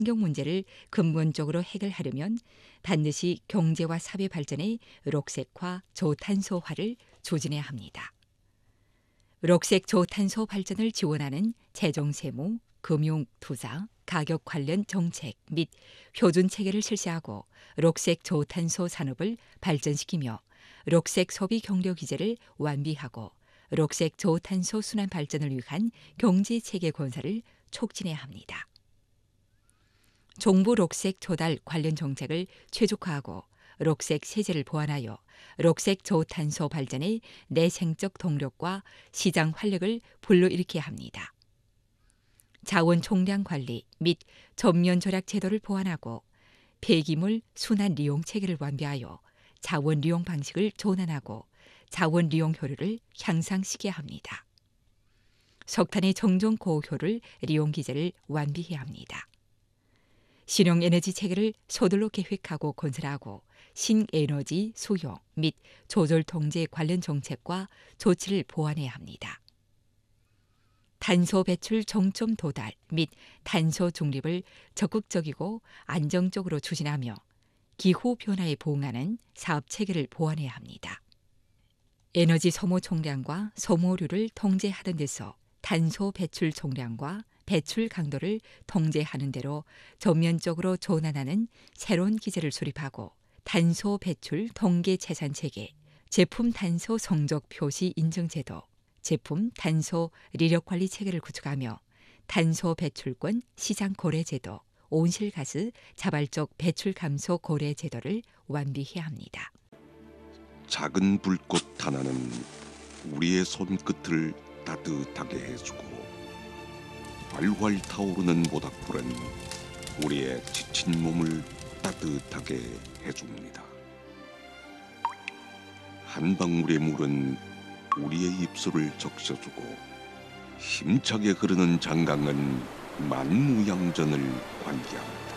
환경 문제를 근본적으로 해결하려면 반드시 경제와 사회 발전의 녹색화, 저탄소화를 추진해야 합니다. 녹색 저탄소 발전을 지원하는 재정세무, 금융, 투자, 가격 관련 정책 및 표준 체계를 실시하고 녹색 저탄소 산업을 발전시키며 녹색 소비 경력 기제를 완비하고 녹색 저탄소 순환 발전을 위한 경제 체계 건설을 촉진해야 합니다. 정부 녹색 조달 관련 정책을 최적화하고 녹색 세제를 보완하여 녹색 저탄소 발전의 내생적 동력과 시장 활력을 불러일으켜야 합니다. 자원 총량 관리 및 전면 절약 제도를 보완하고 폐기물 순환 리용 체계를 완비하여 자원 리용 방식을 전환하고 자원 리용 효율을 향상시켜야 합니다. 석탄의 정종 고효율 리용 기제를 완비해야 합니다. 신용에너지 체계를 서둘러 계획하고 건설하고 신에너지 수요 및 조절 통제 관련 정책과 조치를 보완해야 합니다. 탄소 배출 정점 도달 및 탄소 중립을 적극적이고 안정적으로 추진하며 기후 변화에 부응하는 사업 체계를 보완해야 합니다. 에너지 소모 총량과 소모류를 통제하던 데서 탄소 배출 총량과 배출 강도를 통제하는 대로 전면적으로 전환하는 새로운 기제를 수립하고 탄소 배출 통계 채산 체계, 제품 탄소 성적 표시 인증 제도, 제품 탄소 리력 관리 체계를 구축하며 탄소 배출권 시장 거래 제도, 온실가스 자발적 배출 감소 거래 제도를 완비해야 합니다. 작은 불꽃 하나는 우리의 손끝을 따뜻하게 해주고 활활 타오르는 모닥불은 우리의 지친 몸을 따뜻하게 해줍니다. 한 방울의 물은 우리의 입술을 적셔주고 힘차게 흐르는 장강은 만무양전을 환기합니다.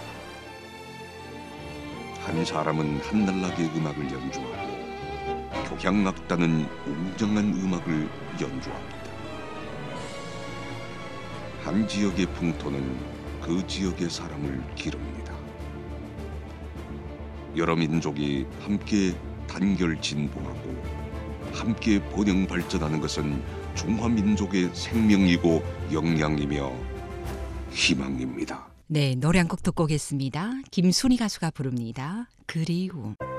한 사람은 한날나게 음악을 연주하고 교향악단은 웅장한 음악을 연주합니다. 한 지역의 풍토는 그 지역의 사람을 기릅니다. 여러 민족이 함께 단결 진보하고 함께 번영 발전하는 것은 중화민족의 생명이고 역량이며 희망입니다. 네, 노래 한 곡 듣고 오겠습니다. 김순희 가수가 부릅니다. 그리움.